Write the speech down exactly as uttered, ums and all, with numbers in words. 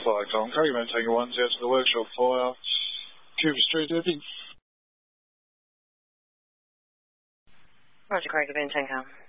Flight Contact, you maintain your one zero to the workshop for Cooper Street, Derby. Roger, Craig, I've been ten count.